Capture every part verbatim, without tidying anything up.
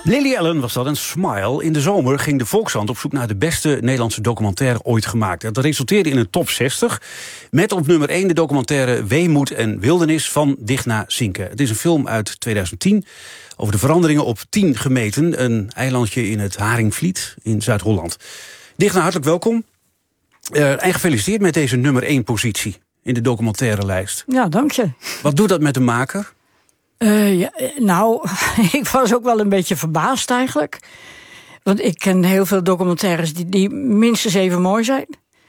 Lily Allen was dat, een Smile. In de zomer ging de Volkskrant op zoek naar de beste Nederlandse documentaire ooit gemaakt. Dat resulteerde in een top zestig. Met op nummer één de documentaire Weemoed en Wildernis van Digna Cinque. Het is een film uit tweeduizend tien over de veranderingen op tien gemeten. Een eilandje in het Haringvliet in Zuid-Holland. Digna, hartelijk welkom. Uh, en gefeliciteerd met deze nummer één positie in de documentaire lijst. Ja, dank je. Wat doet dat met de maker? Uh, ja, nou, ik was ook wel een beetje verbaasd eigenlijk. Want ik ken heel veel documentaires die, die minstens even mooi zijn.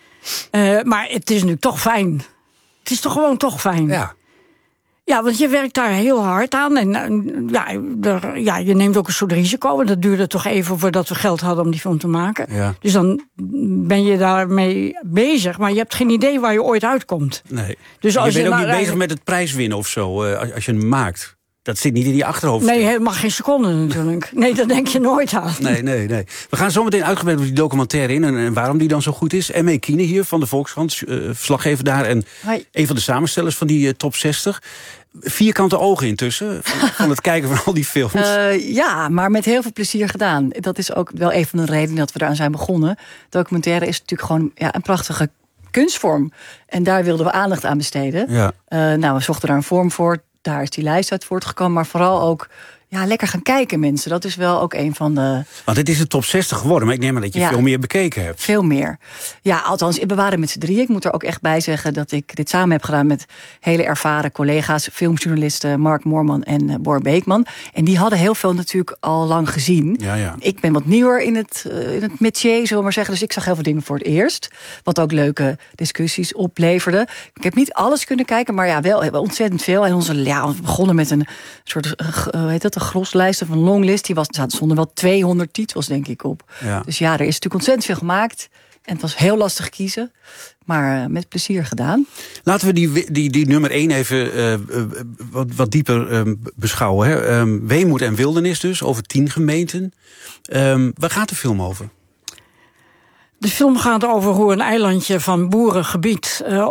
Uh, maar het is nu toch fijn. Het is toch gewoon toch fijn. Ja. Ja, want je werkt daar heel hard aan. En uh, ja, er, ja, je neemt ook een soort risico. En dat duurde toch even voordat we geld hadden om die film te maken. Ja. Dus dan ben je daarmee bezig. Maar je hebt geen idee waar je ooit uitkomt. Nee. Dus als je bent je ook nou, niet bezig met het prijswinnen of zo, uh, als, als je hem maakt. Dat zit niet in die achterhoofd. Nee, helemaal geen seconde natuurlijk. Nee, daar denk je nooit aan. Nee, nee, nee. We gaan zo meteen uitgebreid op die documentaire in en, en waarom die dan zo goed is. M E Kiene hier van de Volkskrant, uh, verslaggever daar en Hoi. Een van de samenstellers van die uh, top zestig. Vierkante ogen intussen van, van het kijken van al die films. Uh, ja, maar met heel veel plezier gedaan. Dat is ook wel een van de redenen dat we eraan zijn begonnen. Documentaire is natuurlijk gewoon ja, een prachtige kunstvorm. En daar wilden we aandacht aan besteden. Ja. Uh, nou, we zochten daar een vorm voor. Daar is die lijst uit voortgekomen. Maar vooral ook ja, lekker gaan kijken, mensen. Dat is wel ook een van de... Want het is de top zestig geworden, maar ik neem aan dat je ja, veel meer bekeken hebt. Veel meer. Ja, althans, we waren met z'n drieën. Ik moet er ook echt bij zeggen dat ik dit samen heb gedaan met hele ervaren collega's, filmjournalisten Mark Moorman en uh, Bor Beekman. En die hadden heel veel natuurlijk al lang gezien. Ja, ja. Ik ben wat nieuwer in het, uh, in het métier, zullen we maar zeggen. Dus ik zag heel veel dingen voor het eerst. Wat ook leuke discussies opleverde. Ik heb niet alles kunnen kijken, maar ja, wel ontzettend veel. En onze, ja, we begonnen met een soort, uh, hoe heet dat, een groslijst of een longlist. Die was, er stonden wel tweehonderd titels, denk ik, op. Ja. Dus ja, er is natuurlijk ontzettend veel gemaakt. En het was heel lastig kiezen. Maar uh, met plezier gedaan. Laten we die, die, die nummer één even uh, uh, wat, wat dieper uh, beschouwen. Hè? Um, Weemoed en Wildernis dus, over tien gemeenten. Um, waar gaat de film over? De film gaat over hoe een eilandje van boerengebied uh,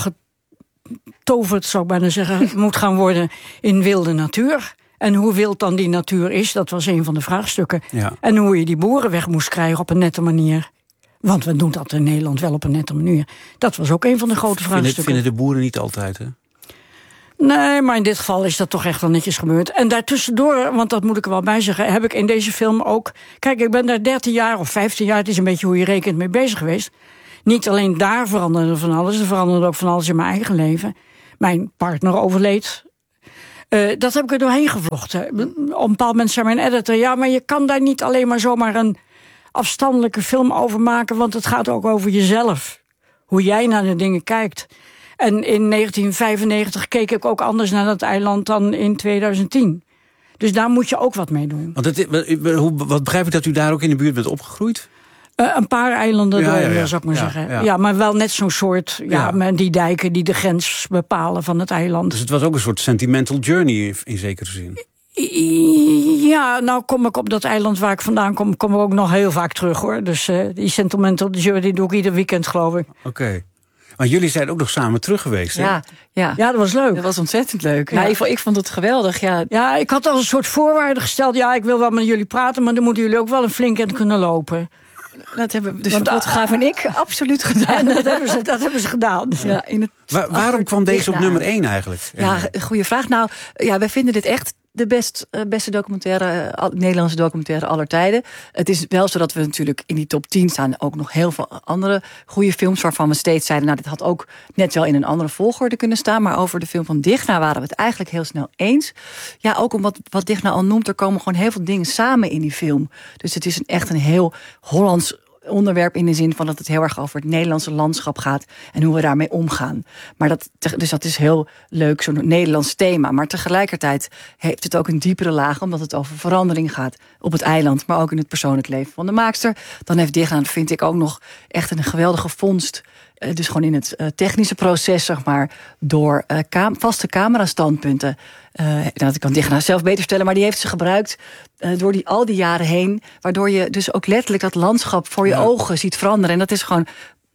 omgetoverd, zou ik bijna zeggen, moet gaan worden in wilde natuur. En hoe wild dan die natuur is, dat was een van de vraagstukken. Ja. En hoe je die boeren weg moest krijgen op een nette manier. Want we doen dat in Nederland wel op een nette manier. Dat was ook een van de grote Vinden, vraagstukken. vinden de boeren niet altijd, hè? Nee, maar in dit geval is dat toch echt wel netjes gebeurd. En daartussendoor, want dat moet ik er wel bij zeggen, heb ik in deze film ook... Kijk, ik ben daar dertien jaar of vijftien jaar, het is een beetje hoe je rekent, mee bezig geweest. Niet alleen daar veranderde van alles, er veranderde ook van alles in mijn eigen leven. Mijn partner overleed. Uh, dat heb ik er doorheen gevlochten. Op een bepaald moment zei mijn editor, ja, maar je kan daar niet alleen maar zomaar een afstandelijke film over maken, want het gaat ook over jezelf. Hoe jij naar de dingen kijkt. En in negentien vijfennegentig keek ik ook anders naar dat eiland dan in tweeduizend tien. Dus daar moet je ook wat mee doen. Want het, wat begrijp ik dat u daar ook in de buurt bent opgegroeid? Uh, een paar eilanden, ja, door, ja, ja. zou ik maar ja, zeggen. Ja. Ja, maar wel net zo'n soort, ja, Ja. met die dijken die de grens bepalen van het eiland. Dus het was ook een soort sentimental journey in, in zekere zin. Ja, nou kom ik op dat eiland waar ik vandaan kom, kom ik ook nog heel vaak terug, hoor. Dus uh, die sentimental journey doe ik ieder weekend, geloof ik. Oké. Okay. Maar jullie zijn ook nog samen terug geweest, hè? Ja, ja. Ja, dat was leuk. Dat was ontzettend leuk. Ja. Ja, ik, vond, ik vond het geweldig. Ja. Ja, ik had als een soort voorwaarde gesteld, ja, ik wil wel met jullie praten, maar dan moeten jullie ook wel een flink eind kunnen lopen. Dat hebben dus Want, de fotograaf en ik absoluut gedaan. En dat hebben ze, dat hebben ze gedaan. Ja, in het Waar, waarom kwam deze op nummer één eigenlijk? Ja, goede vraag. Nou, ja, wij vinden dit echt de best, uh, beste documentaire, uh, Nederlandse documentaire aller tijden. Het is wel zo dat we natuurlijk in die top tien staan ook nog heel veel andere goede films waarvan we steeds zeiden, nou, dit had ook net wel in een andere volgorde kunnen staan. Maar over de film van Digna waren we het eigenlijk heel snel eens. Ja, ook om wat, wat Digna al noemt, er komen gewoon heel veel dingen samen in die film. Dus het is een, echt een heel Hollands onderwerp in de zin van dat het heel erg over het Nederlandse landschap gaat en hoe we daarmee omgaan. Maar dat, dus dat is heel leuk, zo'n Nederlands thema. Maar tegelijkertijd heeft het ook een diepere laag, omdat het over verandering gaat op het eiland, maar ook in het persoonlijk leven van de maakster. Dan heeft Digna, vind ik, ook nog echt een geweldige vondst. Dus gewoon in het uh, technische proces, zeg maar, door uh, kam- vaste camerastandpunten. Uh, nou, dat kan Digna zelf beter stellen, maar die heeft ze gebruikt uh, door die, al die jaren heen. Waardoor je dus ook letterlijk dat landschap voor je ja. ogen ziet veranderen. En dat is gewoon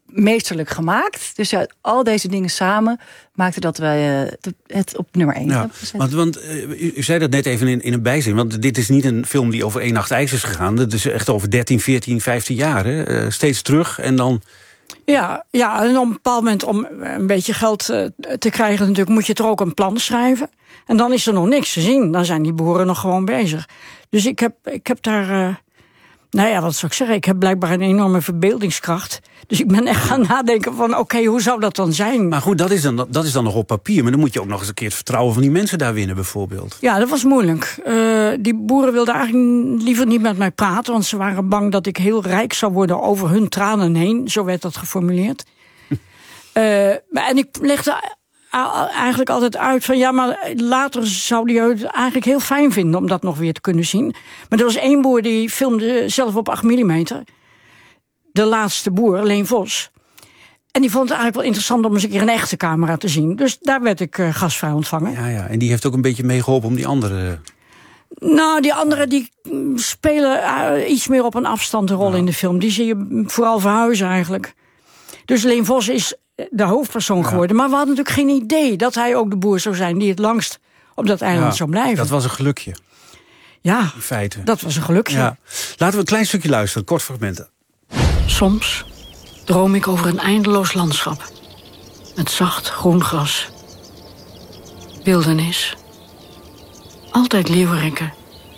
meesterlijk gemaakt. Dus ja, al deze dingen samen maakten dat wij uh, het op nummer één ja, hebben gezet. Want, want uh, u, u zei dat net even in, in een bijzin. Want dit is niet een film die over één nacht ijs is gegaan. Dat is echt over dertien, veertien, vijftien jaar. Hè? Uh, steeds terug en dan... Ja, ja, en op een bepaald moment om een beetje geld uh, te krijgen... natuurlijk moet je er ook een plan schrijven. En dan is er nog niks te zien. Dan zijn die boeren nog gewoon bezig. Dus ik heb, ik heb daar... Uh, nou ja, wat zou ik zeggen? Ik heb blijkbaar een enorme verbeeldingskracht. Dus ik ben echt gaan nadenken van... oké, okay, hoe zou dat dan zijn? Maar goed, dat is, dan, dat is dan nog op papier. Maar dan moet je ook nog eens een keer het vertrouwen van die mensen daar winnen, bijvoorbeeld. Ja, dat was moeilijk. Uh, die boeren wilden eigenlijk liever niet met mij praten... want ze waren bang dat ik heel rijk zou worden over hun tranen heen. Zo werd dat geformuleerd. uh, en ik legde eigenlijk altijd uit van... ja, maar later zou die het eigenlijk heel fijn vinden... om dat nog weer te kunnen zien. Maar er was één boer die filmde zelf op acht millimeter... De laatste boer, Leen Vos. En die vond het eigenlijk wel interessant om eens een keer een echte camera te zien. Dus daar werd ik uh, gastvrij ontvangen. Ja, ja, en die heeft ook een beetje meegeholpen om die andere... Nou, die anderen die spelen uh, iets meer op een afstand een rol ja. in de film. Die zie je vooral verhuizen eigenlijk. Dus Leen Vos is de hoofdpersoon ja. geworden. Maar we hadden natuurlijk geen idee dat hij ook de boer zou zijn... die het langst op dat eiland ja, zou blijven. Dat was een gelukje. Ja, in feite. Dat was een gelukje. Ja. Laten we een klein stukje luisteren, kort fragmenten. Soms droom ik over een eindeloos landschap. Met zacht groen gras. Wildernis. Altijd leeuweriken.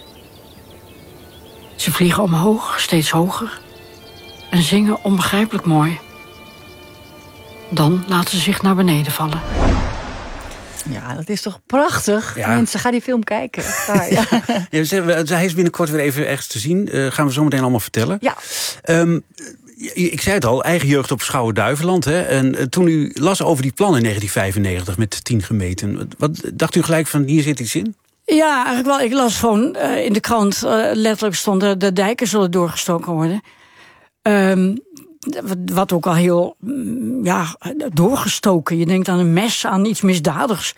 Ze vliegen omhoog, steeds hoger. En zingen onbegrijpelijk mooi. Dan laten ze zich naar beneden vallen. Ja, dat is toch prachtig? Ja. Mensen, ga die film kijken. Daar, ja. Ja, hij is binnenkort weer even ergens te zien. Uh, gaan we zo meteen allemaal vertellen. Ja. Um, ik zei het al, eigen jeugd op Schouwen-Duiveland. Hè? En uh, toen u las over die plannen in negentien vijfennegentig met tien gemeenten... wat dacht u gelijk van, hier zit iets in? Ja, eigenlijk wel. Ik las gewoon uh, in de krant... Uh, letterlijk stond uh, de dijken zullen doorgestoken worden. Um, Wat ook al heel, ja, doorgestoken. Je denkt aan een mes, aan iets misdadigs.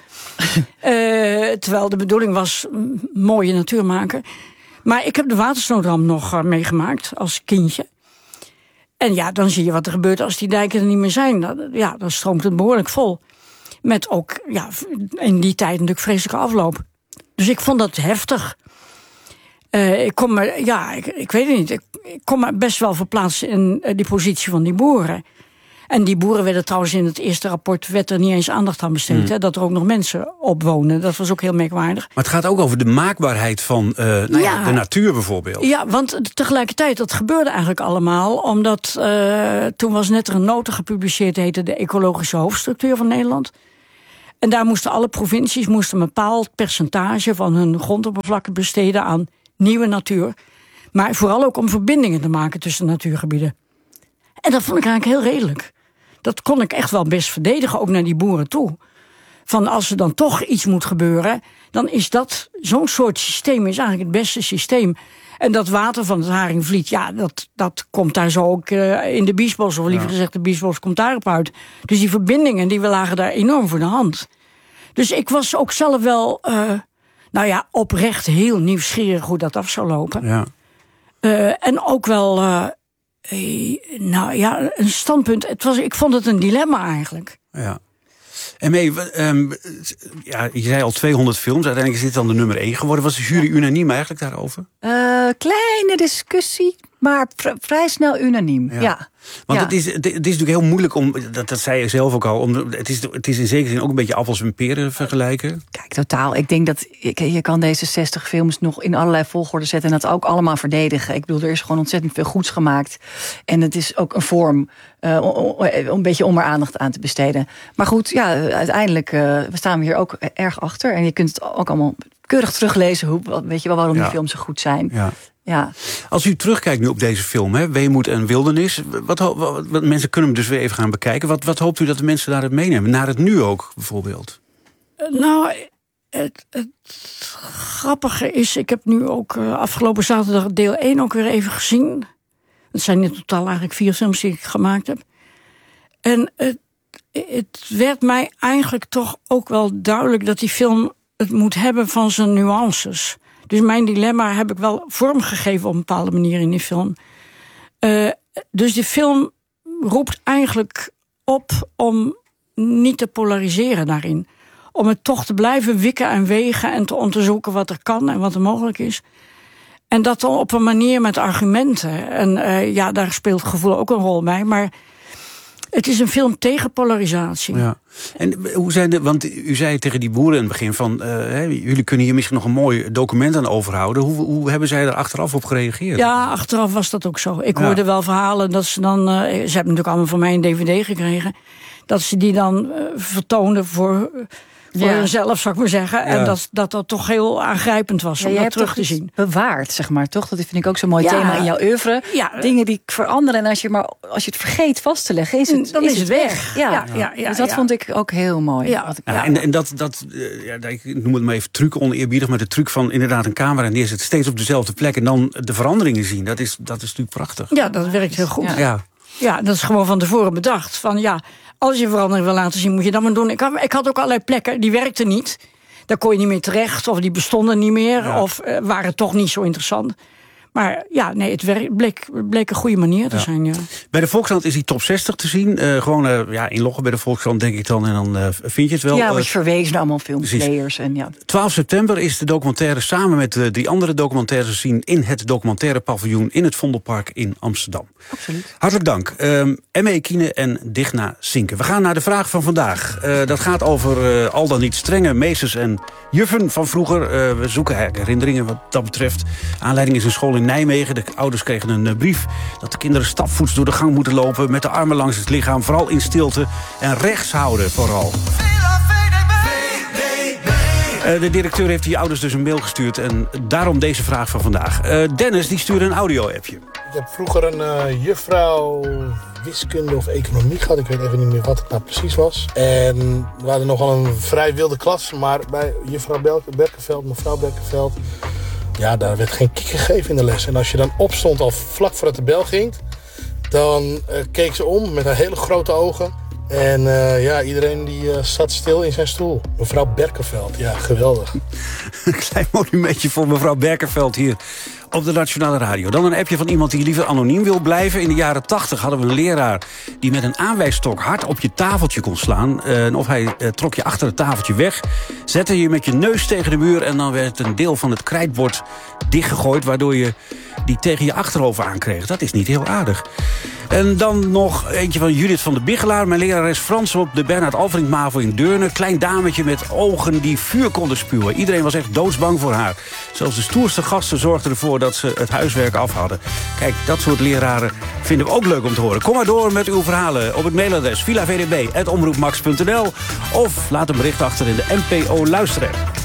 uh, terwijl de bedoeling was mooie natuur maken. Maar ik heb de watersnoodramp nog uh, meegemaakt als kindje. En ja, dan zie je wat er gebeurt als die dijken er niet meer zijn. Dan, ja, dan stroomt het behoorlijk vol. Met ook, ja, in die tijd natuurlijk vreselijke afloop. Dus ik vond dat heftig. Uh, ik kom me, ja, ik, ik weet het niet. Ik, ik kom me best wel verplaatsen in uh, die positie van die boeren. En die boeren werden trouwens in het eerste rapport... werd er niet eens aandacht aan besteed. Mm. Hè, dat er ook nog mensen op wonen. Dat was ook heel merkwaardig. Maar het gaat ook over de maakbaarheid van uh, nou ja, ja, de natuur bijvoorbeeld. Ja, want tegelijkertijd, dat gebeurde eigenlijk allemaal... omdat uh, toen was net er een nota gepubliceerd... heette de Ecologische Hoofdstructuur van Nederland. En daar moesten alle provincies moesten een bepaald percentage... van hun grondoppervlakte besteden aan nieuwe natuur. Maar vooral ook om verbindingen te maken tussen natuurgebieden. En dat vond ik eigenlijk heel redelijk. Dat kon ik echt wel best verdedigen, ook naar die boeren toe. Van als er dan toch iets moet gebeuren... dan is dat, zo'n soort systeem is eigenlijk het beste systeem. En dat water van het Haringvliet, ja, dat, dat komt daar zo ook uh, in de Biesbos... of liever ja. gezegd, de Biesbos komt daarop uit. Dus die verbindingen, die we lagen daar enorm voor de hand. Dus ik was ook zelf wel... Uh, Nou ja, oprecht heel nieuwsgierig hoe dat af zou lopen. Ja. Uh, en ook wel, uh, nou ja, een standpunt. Het was, ik vond het een dilemma eigenlijk. Ja. En mee, um, ja, je zei al tweehonderd films. Uiteindelijk is dit dan de nummer één geworden. Was de jury unaniem eigenlijk daarover? Uh, kleine discussie, maar pr- vrij snel unaniem, ja. ja. Want ja. het, is, het is natuurlijk heel moeilijk om, dat, dat zei je zelf ook al... Om, het, is, het is in zekere zin ook een beetje appels en peren vergelijken. Kijk, totaal. Ik denk dat je, je kan deze zestig films nog in allerlei volgorde zetten... en dat ook allemaal verdedigen. Ik bedoel, er is gewoon ontzettend veel goeds gemaakt. En het is ook een vorm uh, om een beetje om er aandacht aan te besteden. Maar goed, ja, uiteindelijk uh, we staan we hier ook erg achter. En je kunt het ook allemaal keurig teruglezen... Hoe, weet je wel waarom ja. die films zo goed zijn... Ja. Ja. Als u terugkijkt nu op deze film, hè, Weemoed en Wildernis... Wat, wat, wat, mensen kunnen hem dus weer even gaan bekijken. Wat, wat hoopt u dat de mensen daaruit meenemen? Naar het nu ook, bijvoorbeeld? Nou, het, het grappige is... ik heb nu ook uh, afgelopen zaterdag deel één ook weer even gezien. Het zijn in totaal eigenlijk vier films die ik gemaakt heb. En het, het werd mij eigenlijk toch ook wel duidelijk... dat die film het moet hebben van zijn nuances... Dus mijn dilemma heb ik wel vormgegeven op een bepaalde manier in die film. Uh, dus die film roept eigenlijk op om niet te polariseren daarin. Om het toch te blijven wikken en wegen en te onderzoeken wat er kan en wat er mogelijk is. En dat dan op een manier met argumenten. En uh, ja, daar speelt gevoel ook een rol bij. Maar het is een film tegen polarisatie. Ja. En hoe zijn de, want u zei tegen die boeren in het begin van, uh, hè, jullie kunnen hier misschien nog een mooi document aan overhouden. Hoe, hoe hebben zij er achteraf op gereageerd? Ja, achteraf was dat ook zo. Ik ja. hoorde wel verhalen dat ze dan, uh, ze hebben natuurlijk allemaal van mij een dvd gekregen, dat ze die dan uh, vertoonden voor, voor ja. hunzelf, zou ik maar zeggen. Ja. En dat, dat dat toch heel aangrijpend was, ja, om dat terug te zien. Bewaard, zeg maar, toch? Dat vind ik ook zo'n mooi ja. thema in jouw oeuvre. Ja. Dingen die veranderen en als je, maar, als je het vergeet vast te leggen, is het, dan is is het het weg. weg. Ja. Ja. Ja. Ja. Dus dat ja. vond ik ook heel mooi. Ja. Wat ik, ja, en, en dat, dat uh, ja, ik noem het maar even truc, oneerbiedig, maar de truc van inderdaad een camera neerzetten, steeds op dezelfde plek en dan de veranderingen zien, dat is, dat is natuurlijk prachtig. Ja, dat werkt heel goed. Ja. Ja. Ja, dat is gewoon van tevoren bedacht. Van ja, als je verandering wil laten zien, moet je dat maar doen. Ik had, ik had ook allerlei plekken, die werkten niet. Daar kon je niet meer terecht, of die bestonden niet meer, ja. of uh, waren toch niet zo interessant. Maar ja, nee, het werk, bleek, bleek een goede manier te ja. zijn. Ja. Bij de Volkskrant is die top zestig te zien. Uh, gewoon uh, ja, inloggen bij de Volkskrant, denk ik dan. En dan uh, vind je het wel. Ja, uh, wordt verwezen naar allemaal filmplayers. En ja. twaalf september is de documentaire samen met uh, drie andere documentaires te zien in het documentaire paviljoen in het Vondelpark in Amsterdam. Absoluut. Hartelijk dank. Um, Emme Kine en Digna Sinke. We gaan naar de vraag van vandaag. Uh, dat gaat over uh, al dan niet strenge meesters en juffen van vroeger. Uh, we zoeken eigenlijk herinneringen wat dat betreft. Aanleiding is een school in Nijmegen. De ouders kregen een uh, brief dat de kinderen stapvoets door de gang moeten lopen, met de armen langs het lichaam, vooral in stilte en rechts houden vooral. Uh, de directeur heeft die ouders dus een mail gestuurd en daarom deze vraag van vandaag. Uh, Dennis die stuurde een audio-appje. Ik heb vroeger een uh, juffrouw wiskunde of economie gehad. Ik weet even niet meer wat het nou precies was. En we hadden nogal een vrij wilde klas. Maar bij juffrouw Berkenveld, mevrouw Berkenveld, ja, daar werd geen kiek gegeven in de les. En als je dan opstond al vlak voordat de bel ging, dan uh, keek ze om met haar hele grote ogen. En uh, ja, iedereen die uh, zat stil in zijn stoel. Mevrouw Berkenveld, ja, geweldig. Een klein monumentje voor mevrouw Berkenveld hier op de Nationale Radio. Dan een appje van iemand die liever anoniem wil blijven. In de jaren tachtig hadden we een leraar die met een aanwijsstok hard op je tafeltje kon slaan. Uh, en of hij uh, trok je achter het tafeltje weg, zette je met je neus tegen de muur en dan werd een deel van het krijtbord dichtgegooid, waardoor je die tegen je achterhoofd aankreeg. Dat is niet heel aardig. En dan nog eentje van Judith van der Bigelaar. Mijn lerares Frans op de Bernhard Alfring MAVO in Deurne. Klein dametje met ogen die vuur konden spuwen. Iedereen was echt doodsbang voor haar. Zelfs de stoerste gasten zorgden ervoor dat ze het huiswerk af hadden. Kijk, dat soort leraren vinden we ook leuk om te horen. Kom maar door met uw verhalen op het mailadres villa v d b apenstaartje omroepmax punt n l of laat een bericht achter in de N P O Luisterapp.